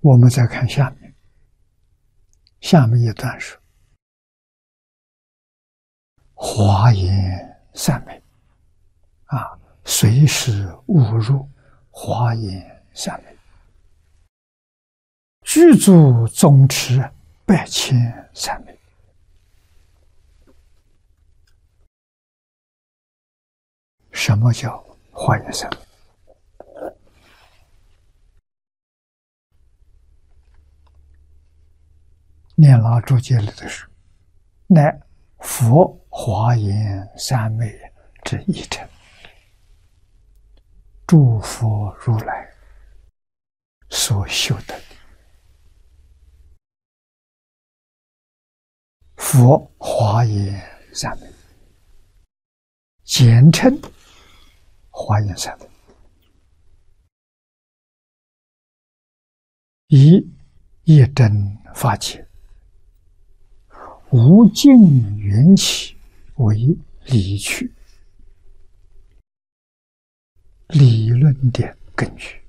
我们再看下面一段是华严三昧啊，随时误入华严三昧，具足总持8千三昧。什么叫华严三昧？念老注解里的是，乃佛华严三昧之一称，诸佛如来所修的。佛华严三昧，简称华严三昧，以一真法界无尽缘起为理趣，理论的根据。